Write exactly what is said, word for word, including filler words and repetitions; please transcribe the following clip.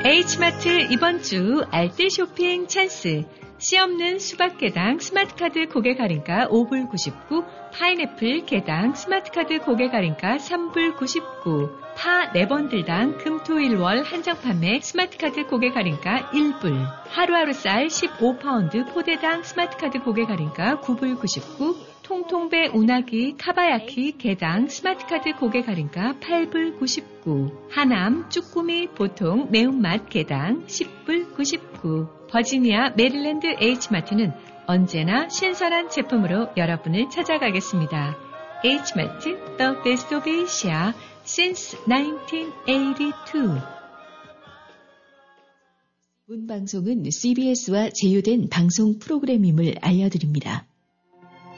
H마트 이번 주 알뜰 쇼핑 찬스. 씨 없는 수박 개당 스마트카드 고객 할인가 오 불 구십구, 파인애플 개당 스마트카드 고객 할인가 삼 불 구십구, 파 네 번들당 금토일월 한정 판매 스마트카드 고객 할인가 일 불, 하루하루 쌀 십오 파운드 포대당 스마트카드 고객 할인가 구 불 구십구, 통통배 운하기 카바야키 개당 스마트카드 고객 할인가 팔 불 구십구, 하남 쭈꾸미 보통 매운맛 개당 십 불 구십구, 버지니아 메릴랜드 H마트는 언제나 신선한 제품으로 여러분을 찾아가겠습니다. H마트, The Best of Asia since 나인틴 에이티투. 본 방송은 씨비에스와 제휴된 방송 프로그램임을 알려드립니다.